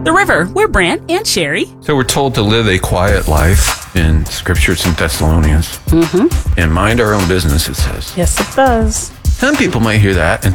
The River. We're Brant and Sherry. So we're told to live a quiet life in Scriptures in Thessalonians. And mind our own business, it says. Yes, it does. Some people might hear that and